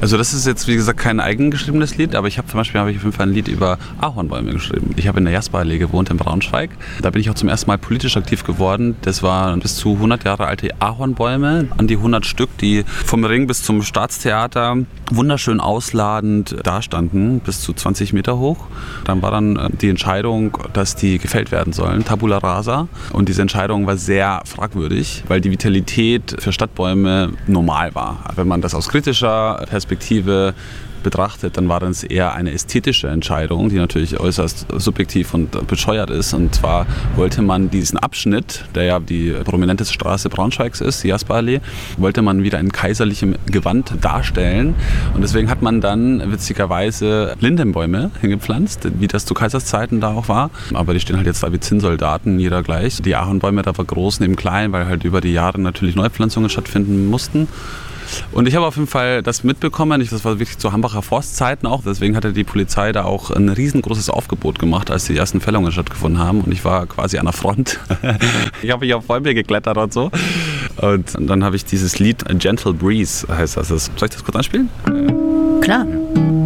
Also das ist jetzt, wie gesagt, kein eigengeschriebenes Lied, aber ich habe auf jeden Fall ein Lied über Ahornbäume geschrieben. Ich habe in der Jasperallee gewohnt in Braunschweig. Da bin ich auch zum ersten Mal politisch aktiv geworden. Das waren bis zu 100 Jahre alte Ahornbäume, an die 100 Stück, die vom Ring bis zum Staatstheater wunderschön ausladend dastanden, bis zu 20 Meter hoch. Dann war dann die Entscheidung, dass die gefällt werden sollen, Tabula rasa. Und diese Entscheidung war sehr fragwürdig, weil die Vitalität für Stadtbäume normal war. Wenn man das aus kritischer Perspektive betrachtet, dann war das eher eine ästhetische Entscheidung, die natürlich äußerst subjektiv und bescheuert ist. Und zwar wollte man diesen Abschnitt, der ja die prominenteste Straße Braunschweigs ist, die Jasperallee, wollte man wieder in kaiserlichem Gewand darstellen. Und deswegen hat man dann witzigerweise Lindenbäume hingepflanzt, wie das zu Kaiserszeiten da auch war. Aber die stehen halt jetzt da wie Zinnsoldaten, jeder gleich. Die Ahornbäume da war groß neben klein, weil halt über die Jahre natürlich Neupflanzungen stattfinden mussten. Und ich habe auf jeden Fall das mitbekommen, das war wirklich zu Hambacher Forstzeiten auch, deswegen hatte die Polizei da auch ein riesengroßes Aufgebot gemacht, als die ersten Fällungen stattgefunden haben und ich war quasi an der Front. Ich habe mich auf Bäume geklettert und so. Und dann habe ich dieses Lied A Gentle Breeze, heißt das. Soll ich das kurz anspielen? Klar.